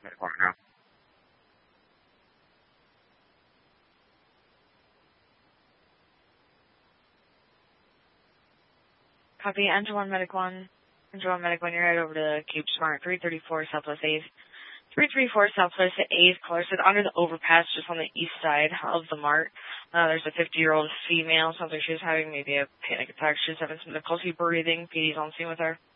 Medic 1 now. Copy, Engine 1 Medic 1. Engine 1 Medic 1, you're headed over to Cape Smart, 334 Southwest 8th. 334 Southwest 8th, caller said under the overpass just on the east side of the mart. There's a 50-year-old female. Sounds like she was having maybe a panic attack. She's having some difficulty breathing. PD's on scene with her.